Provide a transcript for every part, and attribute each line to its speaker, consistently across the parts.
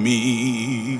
Speaker 1: me.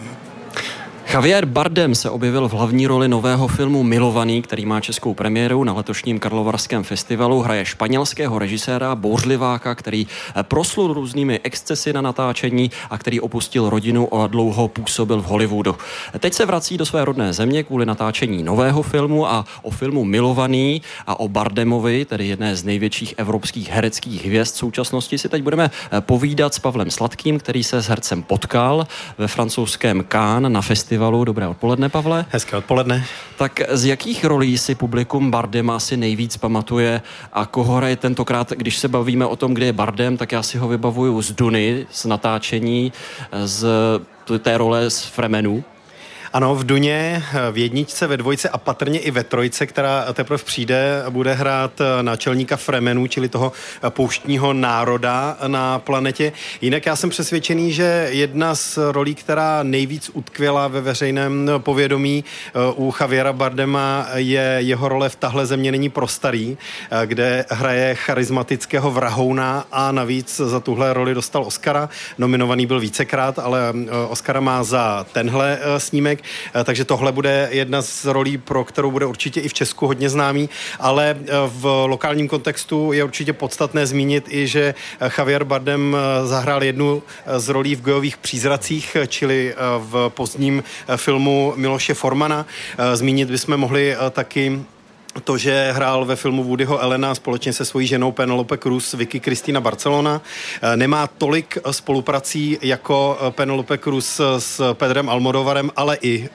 Speaker 2: Javier Bardem se objevil v hlavní roli nového filmu Milovaný, který má českou premiéru na letošním Karlovarském festivalu. Hraje španělského režiséra, bouřliváka, který proslul různými excesy na natáčení a který opustil rodinu a dlouho působil v Hollywoodu. Teď se vrací do své rodné země kvůli natáčení nového filmu a o filmu Milovaný a o Bardemovi, tedy jedné z největších evropských hereckých hvězd současnosti, si teď budeme povídat s Pavlem Sladkým, který se s hercem potkal ve francouzském Cannes na festivalu. Dobré odpoledne, Pavle.
Speaker 3: Hezké odpoledne.
Speaker 2: Tak z jakých rolí si publikum Bardema asi nejvíc pamatuje a koho hraje tentokrát, když se bavíme o tom, kde je Bardem, tak já si ho vybavuju z Duny, z natáčení, z té role z Fremenů.
Speaker 3: Ano, v Duně, v jedničce, ve dvojce a patrně i ve trojce, která teprve přijde, bude hrát náčelníka Fremenů, čili toho pouštního národa na planetě. Jinak já jsem přesvědčený, že jedna z rolí, která nejvíc utkvěla ve veřejném povědomí u Javiera Bardema, je jeho role v Tahle země není pro starý, kde hraje charismatického vrahouna a navíc za tuhle roli dostal Oscara. Nominovaný byl vícekrát, ale Oscara má za tenhle snímek. Takže tohle bude jedna z rolí, pro kterou bude určitě i v Česku hodně známý, ale v lokálním kontextu je určitě podstatné zmínit i, že Javier Bardem zahrál jednu z rolí v Gojových přízracích, čili v pozdním filmu Miloše Formana. Zmínit bychom mohli taky to, že hrál ve filmu Woodyho Allena společně se svojí ženou Penelope Cruz, Vicky Cristina Barcelona. Nemá tolik spoluprací jako Penelope Cruz s Pedrem Almodovarem, ale i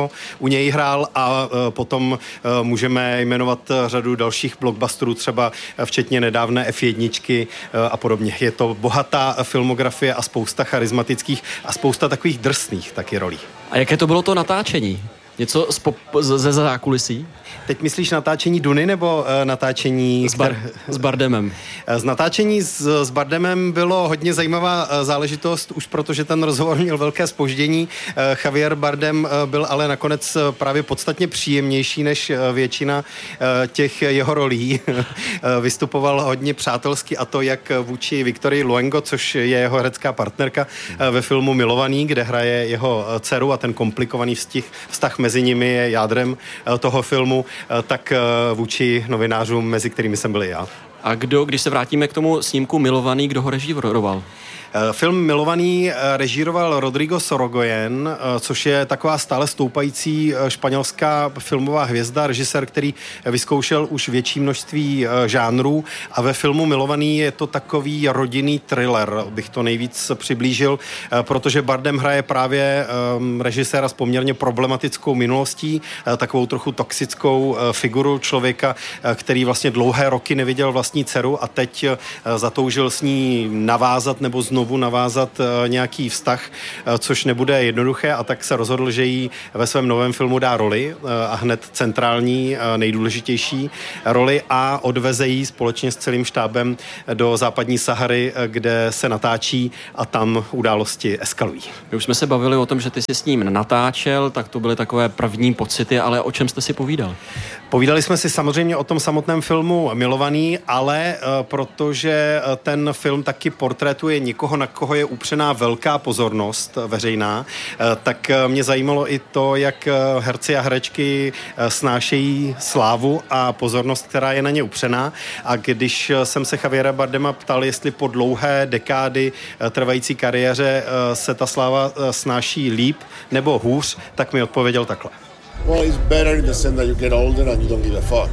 Speaker 3: u něj hrál a potom můžeme jmenovat řadu dalších blockbusterů, třeba včetně nedávné F1 a podobně. Je to bohatá filmografie a spousta charismatických a spousta takových drsných taky rolí.
Speaker 2: A jaké to bylo to natáčení? Něco ze zákulisí?
Speaker 3: Teď myslíš natáčení Duny nebo natáčení
Speaker 2: s Bardemem?
Speaker 3: Z natáčení s Bardemem bylo hodně zajímavá záležitost, už protože ten rozhovor měl velké zpoždění. Javier Bardem byl ale nakonec právě podstatně příjemnější než většina těch jeho rolí. Vystupoval hodně přátelsky, a to jak vůči Victorii Luengo, což je jeho herecká partnerka ve filmu Milovaný, kde hraje jeho dceru a ten komplikovaný vztah mezi nimi je jádrem toho filmu, tak vůči novinářům, mezi kterými jsem byl já.
Speaker 2: A když se vrátíme k tomu snímku Milovaný, kdo ho režíroval?
Speaker 3: Film Milovaný režíroval Rodrigo Sorogoyen, což je taková stále stoupající španělská filmová hvězda, režisér, který vyzkoušel už větší množství žánrů, a ve filmu Milovaný je to takový rodinný thriller, bych to nejvíc přiblížil, protože Bardem hraje právě režiséra s poměrně problematickou minulostí, takovou trochu toxickou figuru člověka, který vlastně dlouhé roky neviděl vlastní dceru a teď zatoužil s ní navázat nebo znovu navázat nějaký vztah, což nebude jednoduché, a tak se rozhodl, že jí ve svém novém filmu dá roli a hned centrální, nejdůležitější roli, a odveze jí společně s celým štábem do západní Sahary, kde se natáčí a tam události eskalují.
Speaker 2: My už jsme se bavili o tom, že ty jsi s ním natáčel, tak to byly takové první pocity, ale o čem jste si povídal?
Speaker 3: Povídali jsme si samozřejmě o tom samotném filmu Milovaný, ale protože ten film taky portrétuje někoho, na koho je upřená velká pozornost veřejná, tak mě zajímalo i to, jak herci a herečky snášejí slávu a pozornost, která je na ně upřená. A když jsem se Javiera Bardema ptal, jestli po dlouhé dekády trvající kariéře se ta sláva snáší líp nebo hůř, tak mi odpověděl takhle.
Speaker 4: Well, it's better in the sense that you get older and you don't give a fuck.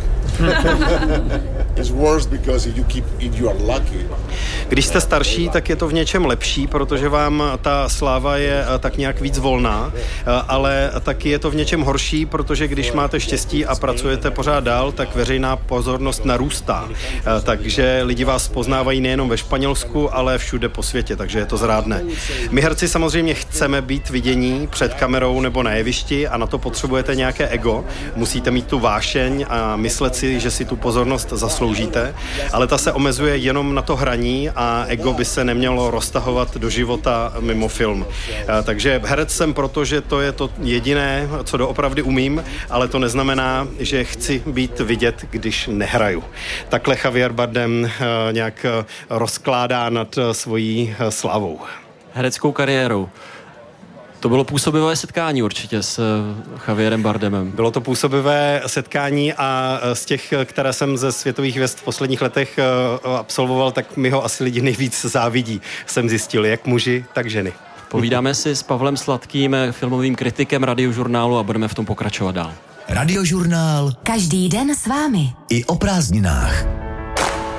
Speaker 4: It's worse because if you are lucky.
Speaker 3: Když jste starší, tak je to v něčem lepší, protože vám ta sláva je tak nějak víc volná, ale taky je to v něčem horší, protože když máte štěstí a pracujete pořád dál, tak veřejná pozornost narůstá. Takže lidi vás poznávají nejenom ve Španělsku, ale všude po světě, takže je to zrádné. My herci samozřejmě chceme být vidění před kamerou nebo na jevišti a na to potřebujete nějaké ego. Musíte mít tu vášeň a myslet si, že si tu pozornost zasloužíte, ale ta se omezuje jenom na to hraní a ego by se nemělo roztahovat do života mimo film. Takže herec jsem proto, že to je to jediné, co doopravdy umím, ale to neznamená, že chci být vidět, když nehraju. Takhle Javier Bardem nějak rozkládá nad svojí slávou.
Speaker 2: Hereckou kariérou. To bylo působivé setkání určitě s Javierem Bardemem.
Speaker 3: Bylo to působivé setkání a z těch, které jsem ze světových hvězd v posledních letech absolvoval, tak mi ho asi lidi nejvíc závidí. Jsem zjistil, jak muži, tak ženy.
Speaker 2: Povídáme si s Pavlem Sladkým, filmovým kritikem Radiožurnálu a budeme v tom pokračovat dál.
Speaker 1: Radiožurnál.
Speaker 5: Každý den s vámi.
Speaker 1: I o prázdninách.